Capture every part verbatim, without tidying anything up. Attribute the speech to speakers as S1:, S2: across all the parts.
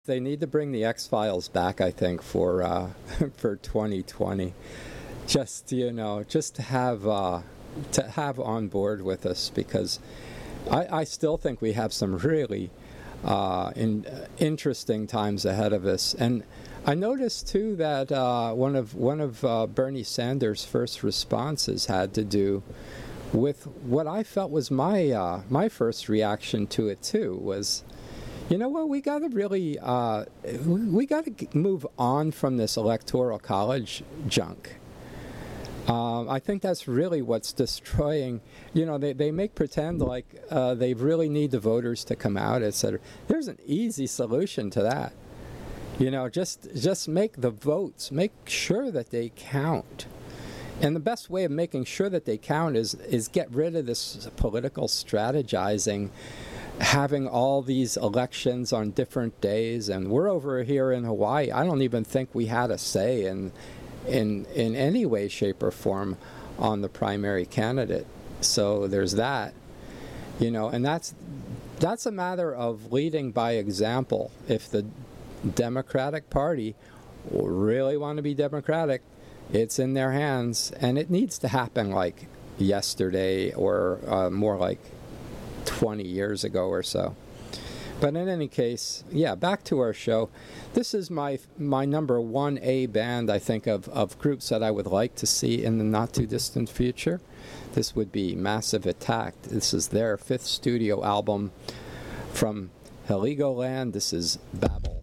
S1: They need to bring the X-Files back, I think, for uh, for twenty twenty. Just, you know, just to have uh, to have on board with us, because I, I still think we have some really uh, in, uh, interesting times ahead of us. And I noticed too that uh, one of one of uh, Bernie Sanders' first responses had to do with what I felt was my uh, my first reaction to it too, was, you know what, we got to really, uh, we got to move on from this electoral college junk. Um, I think that's really what's destroying, you know, they, they make pretend like uh, they really need the voters to come out, et cetera. There's an easy solution to that. You know, just just make the votes, make sure that they count. And the best way of making sure that they count is is get rid of this political strategizing, having all these elections on different days. And we're over here in Hawaii. I don't even think we had a say in in in any way, shape, or form on the primary candidate. So there's that, you know, and that's that's a matter of leading by example. If the Democratic Party really want to be democratic, it's in their hands, and it needs to happen like yesterday, or uh, more like twenty years ago or so. But in any case, yeah, back to our show. This is my my number one A band, I think, of, of groups that I would like to see in the not-too-distant future. This would be Massive Attack. This is their fifth studio album from Heligoland. This is Babel.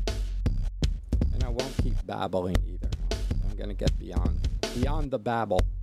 S1: And I won't keep babbling either. I'm going to get beyond beyond the babble.